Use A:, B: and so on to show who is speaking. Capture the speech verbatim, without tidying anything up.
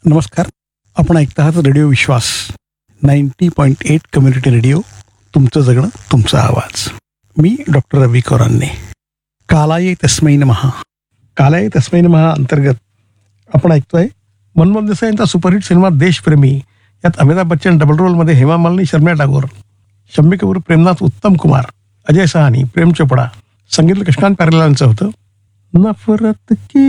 A: नमस्कार. आपण ऐकता आहात रेडिओ विश्वास ninety point eight community radio. तुमचं जगणं तुमचा आवाज. मी डॉक्टर रवी कोरांने. कालाये तस्मै नमः. कालाये तस्मै नमः अंतर्गत आपण ऐकतोय मनमोहन देसाई यांचा सुपरहिट सिनेमा देशप्रेमी. यात अमिताभ बच्चन डबल रोलमध्ये, हेमा मालिनी, शर्मिला टागोर, शम्मी कपूर, प्रेमनाथ, उत्तम कुमार, अजय सहानी, प्रेम चोपडा. संगीत कृष्णांत प्यारेलाल यांचं होतं. नफरत की